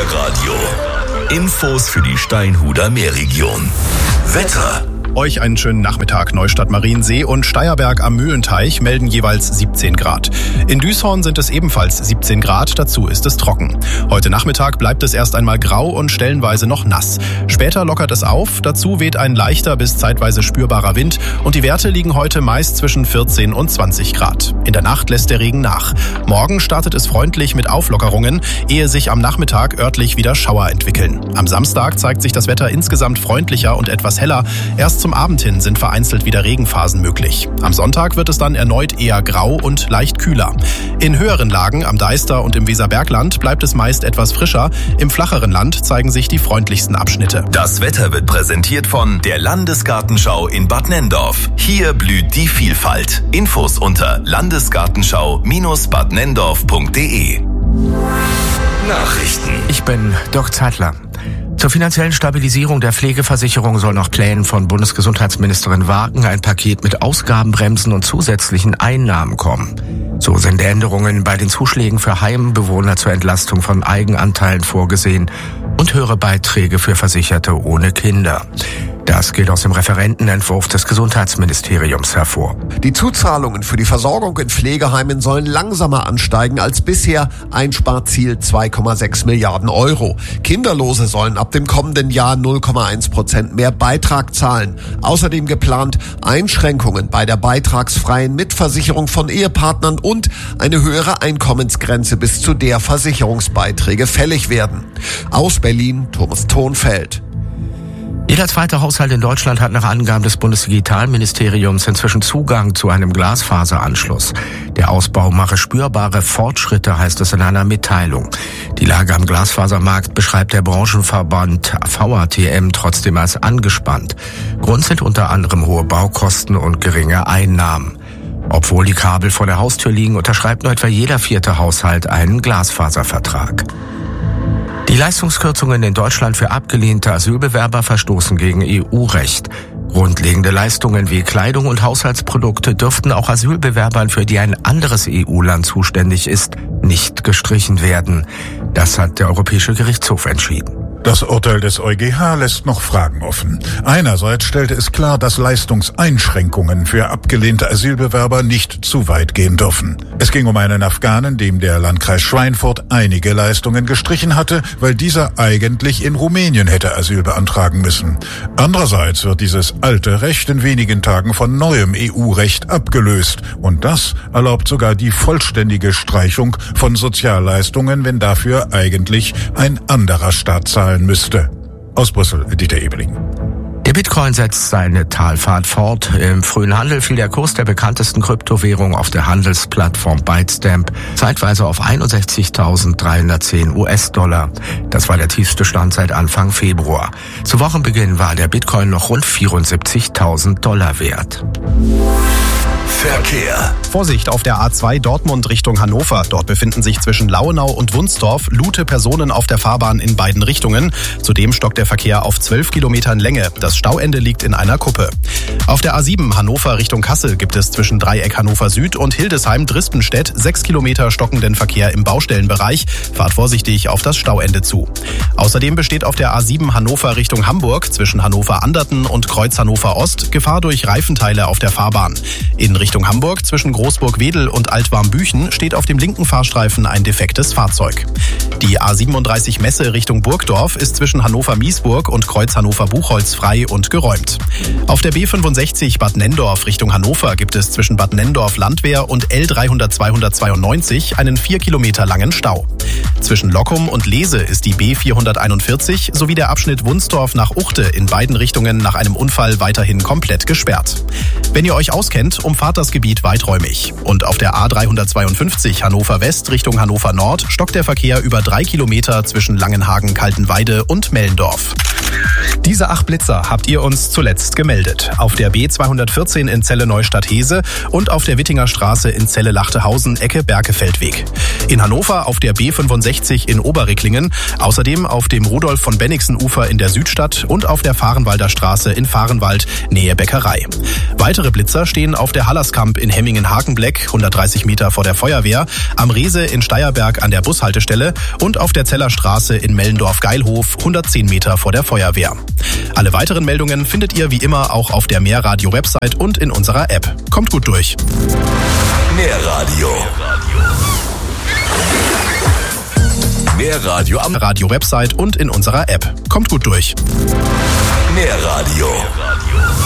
Radio. Infos für die Steinhuder Meerregion. Wetter. Euch einen schönen Nachmittag. Neustadt Mariensee und Steierberg am Mühlenteich melden jeweils 17 Grad. In Düshorn sind es ebenfalls 17 Grad, dazu ist es trocken. Heute Nachmittag bleibt es erst einmal grau und stellenweise noch nass. Später lockert es auf, dazu weht ein leichter bis zeitweise spürbarer Wind und die Werte liegen heute meist zwischen 14 und 20 Grad. In der Nacht lässt der Regen nach. Morgen startet es freundlich mit Auflockerungen, ehe sich am Nachmittag örtlich wieder Schauer entwickeln. Am Samstag zeigt sich das Wetter insgesamt freundlicher und etwas heller. Erst zum Abend hin sind vereinzelt wieder Regenphasen möglich. Am Sonntag wird es dann erneut eher grau und leicht kühler. In höheren Lagen am Deister und im Weserbergland bleibt es meist etwas frischer. Im flacheren Land zeigen sich die freundlichsten Abschnitte. Das Wetter wird präsentiert von der Landesgartenschau in Bad Nenndorf. Hier blüht die Vielfalt. Infos unter landesgartenschau-badnenndorf.de. Nachrichten. Ich bin Dirk Zeitler. Zur finanziellen Stabilisierung der Pflegeversicherung soll nach Plänen von Bundesgesundheitsministerin Wagen ein Paket mit Ausgabenbremsen und zusätzlichen Einnahmen kommen. So sind Änderungen bei den Zuschlägen für Heimbewohner zur Entlastung von Eigenanteilen vorgesehen und höhere Beiträge für Versicherte ohne Kinder. Das geht aus dem Referentenentwurf des Gesundheitsministeriums hervor. Die Zuzahlungen für die Versorgung in Pflegeheimen sollen langsamer ansteigen als bisher. Einsparziel 2,6 Milliarden Euro. Kinderlose sollen ab dem kommenden Jahr 0,1% mehr Beitrag zahlen. Außerdem geplant Einschränkungen bei der beitragsfreien Mitversicherung von Ehepartnern und eine höhere Einkommensgrenze, bis zu der Versicherungsbeiträge fällig werden. Aus Berlin, Thomas Thonfeld. Jeder zweite Haushalt in Deutschland hat nach Angaben des Bundesdigitalministeriums inzwischen Zugang zu einem Glasfaseranschluss. Der Ausbau mache spürbare Fortschritte, heißt es in einer Mitteilung. Die Lage am Glasfasermarkt beschreibt der Branchenverband VATM trotzdem als angespannt. Grund sind unter anderem hohe Baukosten und geringe Einnahmen. Obwohl die Kabel vor der Haustür liegen, unterschreibt nur etwa jeder vierte Haushalt einen Glasfaservertrag. Die Leistungskürzungen in Deutschland für abgelehnte Asylbewerber verstoßen gegen EU-Recht. Grundlegende Leistungen wie Kleidung und Haushaltsprodukte dürften auch Asylbewerbern, für die ein anderes EU-Land zuständig ist, nicht gestrichen werden. Das hat der Europäische Gerichtshof entschieden. Das Urteil des EuGH lässt noch Fragen offen. Einerseits stellte es klar, dass Leistungseinschränkungen für abgelehnte Asylbewerber nicht zu weit gehen dürfen. Es ging um einen Afghanen, dem der Landkreis Schweinfurt einige Leistungen gestrichen hatte, weil dieser eigentlich in Rumänien hätte Asyl beantragen müssen. Andererseits wird dieses alte Recht in wenigen Tagen von neuem EU-Recht abgelöst. Und das erlaubt sogar die vollständige Streichung von Sozialleistungen, wenn dafür eigentlich ein anderer Staat zahlen müsste. Aus Brüssel, Dieter Ebeling. Der Bitcoin setzt seine Talfahrt fort. Im frühen Handel fiel der Kurs der bekanntesten Kryptowährung auf der Handelsplattform Bitstamp zeitweise auf 61.310 US-Dollar. Das war der tiefste Stand seit Anfang Februar. Zu Wochenbeginn war der Bitcoin noch rund 74.000 Dollar wert. Verkehr. Vorsicht auf der A2 Dortmund Richtung Hannover. Dort befinden sich zwischen Lauenau und Wunstorf lute Personen auf der Fahrbahn in beiden Richtungen. Zudem stockt der Verkehr auf 12 Kilometern Länge. Das Stauende liegt in einer Kuppe. Auf der A7 Hannover Richtung Kassel gibt es zwischen Dreieck Hannover Süd und Hildesheim-Drispenstedt 6 Kilometer stockenden Verkehr im Baustellenbereich. Fahrt vorsichtig auf das Stauende zu. Außerdem besteht auf der A7 Hannover Richtung Hamburg zwischen Hannover-Anderten und Kreuz Hannover Ost Gefahr durch Reifenteile auf der Fahrbahn. In Richtung Hamburg zwischen Großburg-Wedel und Altwarmbüchen steht auf dem linken Fahrstreifen ein defektes Fahrzeug. Die A37 Messe Richtung Burgdorf ist zwischen Hannover-Miesburg und Kreuz Hannover-Buchholz frei und geräumt. Auf der B65 Bad Nenndorf Richtung Hannover gibt es zwischen Bad Nenndorf-Landwehr und L300-292 einen 4 Kilometer langen Stau. Zwischen Lockum und Lese ist die B441 sowie der Abschnitt Wunstorf nach Uchte in beiden Richtungen nach einem Unfall weiterhin komplett gesperrt. Wenn ihr euch auskennt, umfahrt das Gebiet weiträumig. Und auf der A352 Hannover West Richtung Hannover Nord stockt der Verkehr über 3 Kilometer zwischen Langenhagen, Kaltenweide und Mellendorf. Diese 8 Blitzer habt ihr uns zuletzt gemeldet. Auf der B214 in Celle-Neustadt-Hese und auf der Wittinger Straße in Celle-Lachtehausen, Ecke Berkefeldweg. In Hannover auf der B65 60 in Oberricklingen, außerdem auf dem Rudolf-von-Bennigsen-Ufer in der Südstadt und auf der Vahrenwalder Straße in Vahrenwald, Nähe Bäckerei. Weitere Blitzer stehen auf der Hallerskamp in Hemmingen-Hakenbleck, 130 Meter vor der Feuerwehr, am Rehse in Steierberg an der Bushaltestelle und auf der Zeller Straße in Mellendorf-Geilhof, 110 Meter vor der Feuerwehr. Alle weiteren Meldungen findet ihr wie immer auch auf der Mehrradio-Website und in unserer App. Kommt gut durch. Mehr Radio am Radio-Website und in unserer App. Kommt gut durch. Mehr Radio.